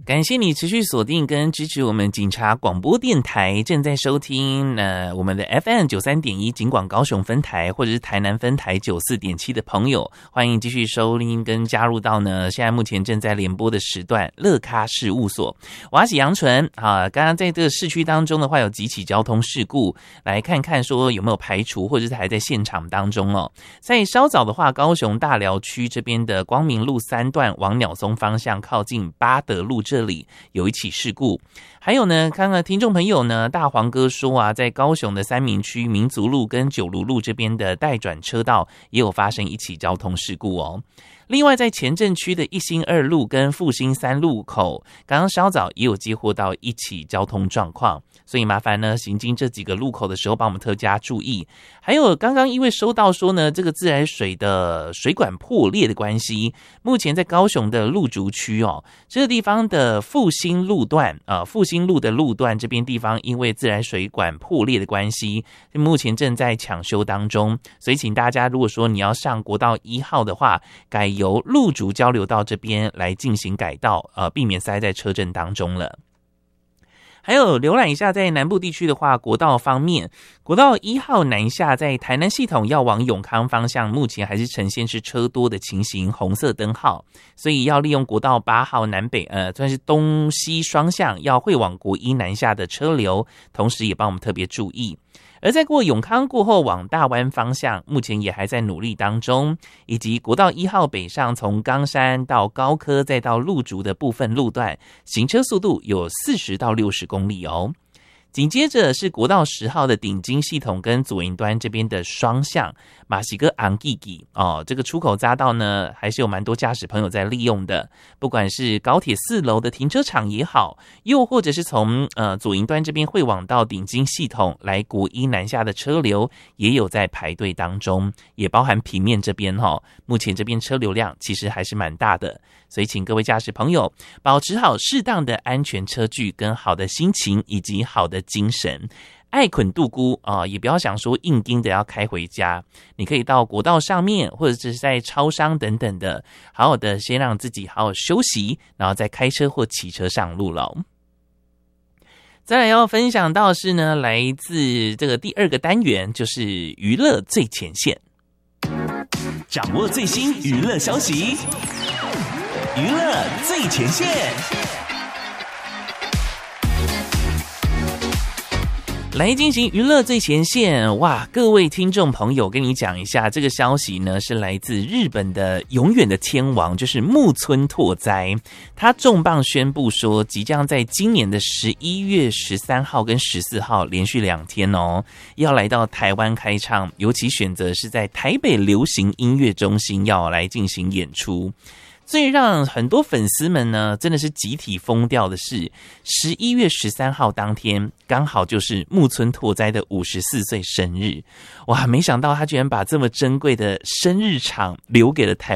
感谢你持续锁定跟支持我们警察广播电台，正在收听我们的 FM 93.1警广高雄分台或者是台南分台94.7的朋友，欢迎继续收听跟加入到现在目前正在联播的时段乐咖事务所。我是杨纯啊，刚刚在这个市区当中的话有几起交通事故，来看看说有没有排除或者是还在现场当中哦。在稍早的话，高雄大寮区这边的光明路3段往鸟松方向靠近八德路这里有一起事故。还有呢，看看听众朋友呢，大黄哥说啊，在高雄的三民区民族路跟九如路这边的待转车道也有发生一起交通事故哦。另外在前镇区的一心2路跟复兴3路口，刚刚稍早也有接获到一起交通状况，所以麻烦呢行经这几个路口的时候帮我们特加注意。还有刚刚因为收到说呢，这个自来水的水管破裂的关系，目前在高雄的路竹区哦，这个地方的复兴路段复兴路的路段这边地方因为自来水管破裂的关系，目前正在抢修当中，所以请大家如果说你要上国道1号的话，改由路竹交流道这边来进行改道，避免塞在车阵当中了。还有浏览一下在南部地区的话，国道方面，国道1号南下在台南系统要往永康方向，目前还是呈现是车多的情形，红色灯号，所以要利用国道8号南北算是东西双向要会往国1南下的车流，同时也帮我们特别注意。而在过永康过后往大湾方向，目前也还在努力当中，以及国道1号北上从冈山到高科再到路竹的部分路段，行车速度有40到60公里哦。紧接着是国道10号的顶金系统跟左营端这边的双向马西哥昂基基这个出口匝道呢，还是有蛮多驾驶朋友在利用的，不管是高铁4楼的停车场也好，又或者是从左营端这边会往到顶金系统来国1南下的车流也有在排队当中，也包含平面这边目前这边车流量其实还是蛮大的，所以请各位驾驶朋友保持好适当的安全车距跟好的心情以及好的精神，爱捆度孤也不要想说硬盯的要开回家，你可以到国道上面或者是在超商等等的，好好的先让自己好好休息，然后再开车或骑车上路了。再来要分享到的是呢，来自这个第2个单元，就是娱乐最前线， 掌握最新娱乐消息，娱乐最前线。 来进行娱乐最前线。哇，各位听众朋友，跟你讲一下，这个消息呢是来自日本的永远的天王，就是木村拓哉。他重磅宣布说，即将在今年的11月13号跟14号连续2天要来到台湾开唱，尤其选择是在台北流行音乐中心要来进行演出。最让很多粉丝们呢真的是集体疯掉的是11月13号当天刚好就是木村拓哉的54岁生日。哇，没想到他居然把这么珍贵的生日场留给了台